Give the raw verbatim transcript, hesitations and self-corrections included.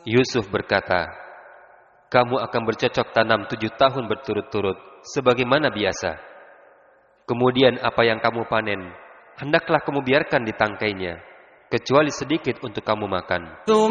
Yusuf berkata, kamu akan bercocok tanam tujuh tahun berturut-turut, sebagaimana biasa. Kemudian apa yang kamu panen, hendaklah kamu biarkan di tangkainya, kecuali sedikit untuk kamu makan.